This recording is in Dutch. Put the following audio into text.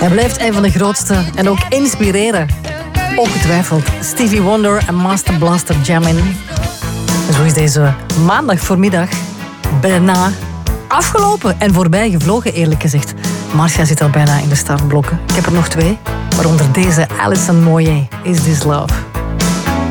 Hij blijft een van de grootste en ook inspireren. Ongetwijfeld Stevie Wonder en Master Blaster Jamin. En zo is deze maandag voormiddag bijna afgelopen en voorbij gevlogen, eerlijk gezegd. Marcia zit al bijna in de startblokken. Ik heb er nog 2, waaronder deze Alison Moyet, Is This Love.